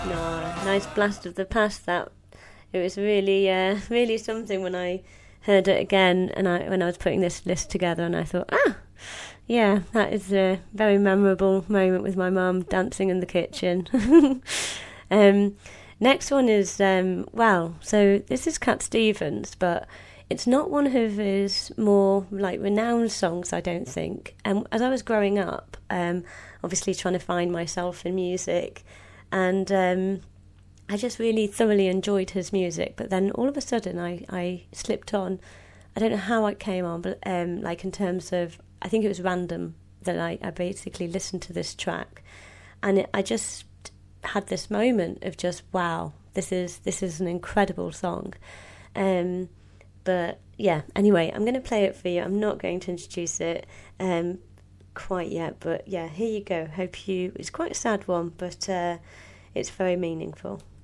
No, nice blast of the past. That it was really, really something when I heard it again, and when I was putting this list together, and I thought, yeah, that is a very memorable moment with my mum dancing in the kitchen. um, Next one is so this is Cat Stevens, but it's not one of his more like renowned songs, I don't think. As I was growing up, obviously trying to find myself in music, and I just really thoroughly enjoyed his music. But then all of a sudden, I slipped on. I don't know how it came on, but like in terms of, I think it was random that I basically listened to this track, and I just had this moment of just, wow, this is an incredible song. But yeah, anyway, I'm going to play it for you. I'm not going to introduce it quite yet, but yeah, here you go. It's quite a sad one, but it's very meaningful.